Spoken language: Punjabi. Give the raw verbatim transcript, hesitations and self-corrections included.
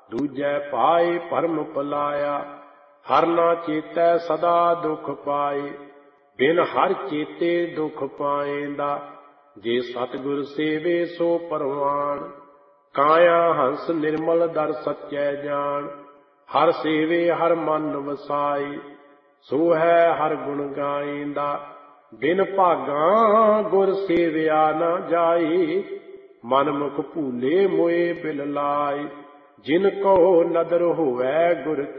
ਦੂਜੈ ਪਾਏ ਭਰਮ ਭੁਲਾਇਆ। ਹਰ ਨਾ ਚੇਤੈ ਸਦਾ ਦੁਖ ਪਾਏ, ਬਿਨ ਹਰ ਚੇਤੇ ਦੁਖ ਪਾਏਂਦਾ। ਜੇ ਸਤਿਗੁਰ ਸੇਵੇ ਸੋ ਪਰਵਾਣ, ਕਾਇਆ ਹੰਸ ਨਿਰਮਲ ਦਰ ਸੱਚੈ ਜਾਣ। ਹਰ ਸੇਵੇ ਹਰ ਮਨ ਵਸਾਈ, ਸੋ ਹੈ ਹਰ ਗੁਣ ਗਾਇਂਦਾ। ਬਿਨ ਭਾਗਾਂ ਗੁਰ ਸੇਵਿਆ ਨਾ ਜਾਈ, ਮਨ ਮੁਖ ਭੂਲੇ ਮੋਏ ਬਿਲ ਲਾਈ। ਜਿਨ ਕੋ ਨਦਰ ਹੋਵੈ ਗੁਰ